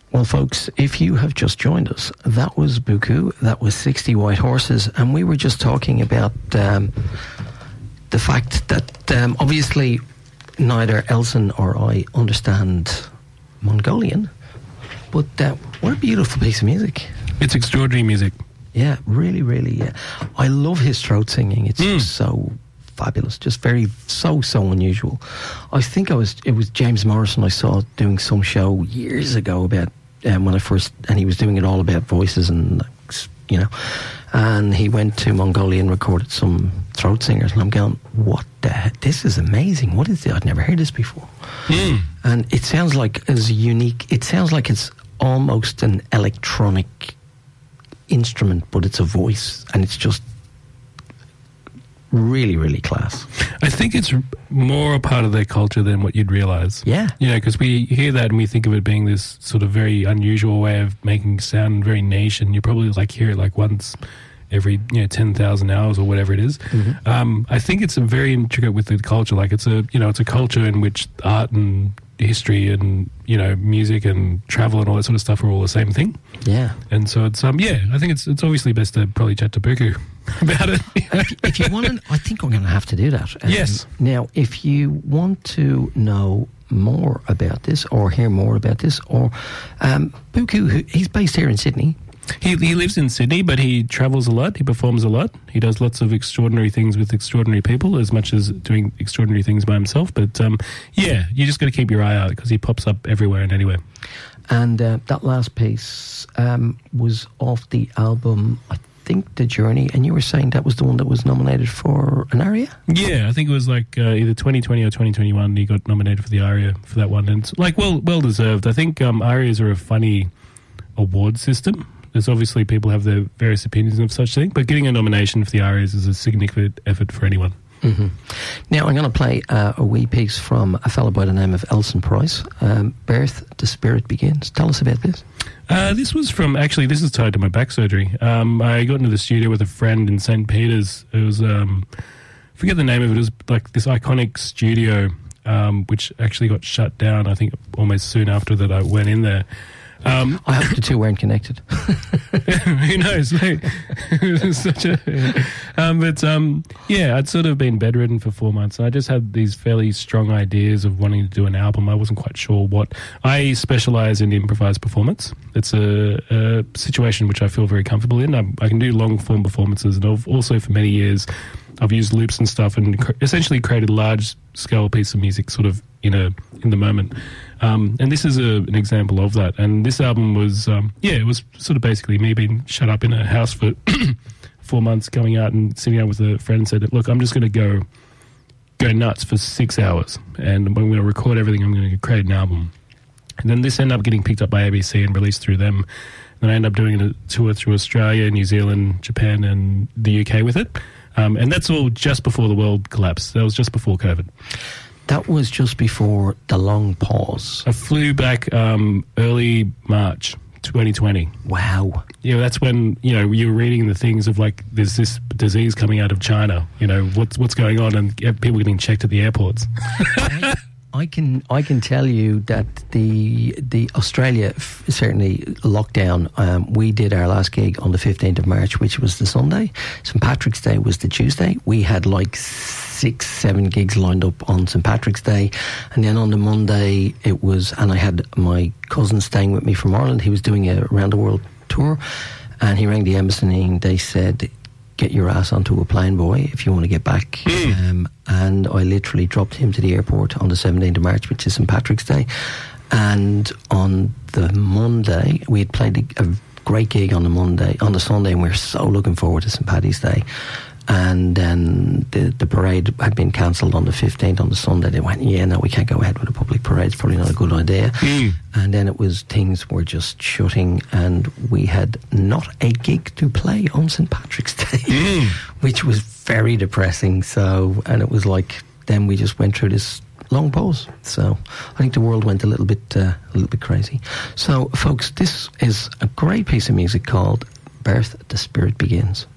Well, folks, if you have just joined us, that was Buku, that was 60 White Horses, and we were just talking about the fact that obviously neither Elson or I understand Mongolian, but what a beautiful piece of music. It's extraordinary music. Yeah, really, really, yeah. I love his throat singing. It's just so fabulous, just so unusual. I think it was James Morrison I saw doing some show years ago about and he was doing it all about voices and, you know, and he went to Mongolia and recorded some throat singers, and I'm going, what the heck? This is amazing. What is this? I'd never heard this before. And it sounds like it sounds like it's almost an electronic instrument, but it's a voice, and it's just really, really class. I think it's more a part of their culture than what you'd realise. Yeah. You know, because we hear that and we think of it being this sort of very unusual way of making sound, very niche, and you probably hear it once every 10,000 hours or whatever it is. I think it's a very intricate with the culture. It's a culture in which art and history and music and travel and all that sort of stuff are all the same thing. Yeah. And so it's I think it's obviously best to probably chat to Buku about it. If you want to, I think we're going to have to do that. Yes. Now, if you want to know more about this or hear more about this, or Buku, he's based here in Sydney. He lives in Sydney, but he travels a lot. He performs a lot. He does lots of extraordinary things with extraordinary people, as much as doing extraordinary things by himself. But you just got to keep your eye out because he pops up everywhere and anywhere. And that last piece was off the album, I think, The Journey, and you were saying that was the one that was nominated for an ARIA? Yeah, I think it was either 2020 or 2021 he got nominated for the ARIA for that one. And it's well deserved. I think ARIAs are a funny award system. There's obviously people have their various opinions of such thing, but getting a nomination for the ARIAs is a significant effort for anyone. Now, I'm going to play a wee piece from a fellow by the name of Elson Price. Birth, the Spirit Begins. Tell us about this. This was from, actually, this is tied to my back surgery. I got into the studio with a friend in St. Peter's. It was, I forget the name of it. It was this iconic studio, which actually got shut down, I think, almost soon after that I went in there. I hope the two weren't connected. Who knows? I'd sort of been bedridden for 4 months, and I just had these fairly strong ideas of wanting to do an album. I wasn't quite sure what. I specialise in improvised performance. It's a situation which I feel very comfortable in. I can do long-form performances, and also for many years I've used loops and stuff and essentially created a large-scale piece of music sort of in the moment. And this is an example of that. And this album was, it was sort of basically me being shut up in a house for 4 months, going out and sitting out with a friend and said, look, I'm just going to go nuts for 6 hours. And I'm going to record everything. I'm going to create an album. And then this ended up getting picked up by ABC and released through them. Then I ended up doing a tour through Australia, New Zealand, Japan, and the UK with it. And that's all just before the world collapsed. That was just before COVID. That was just before the long pause. I flew back early March 2020. Wow. Yeah, that's when, you were reading the things of there's this disease coming out of China. What's going on, and people getting checked at the airports. I can tell you that the Australia certainly lockdown. We did our last gig on the 15th of March, which was the Sunday. St. Patrick's Day was the Tuesday. We had 6-7 gigs lined up on St. Patrick's Day, and then on the Monday and I had my cousin staying with me from Ireland. He was doing a round the world tour, and he rang the embassy and they said, get your ass onto a plane, boy, if you want to get back. And I literally dropped him to the airport on the 17th of March, which is St. Patrick's Day. And on the Monday, we had played a great gig on the Sunday, and we were so looking forward to St. Paddy's Day. And then the parade had been cancelled on the 15th on the Sunday. They went, no, we can't go ahead with a public parade. It's probably not a good idea. And then things were just shutting, and we had not a gig to play on St. Patrick's Day, which was very depressing. So, and it was then we just went through this long pause. So I think the world went a little bit crazy. So, folks, this is a great piece of music called Birth, the Spirit Begins.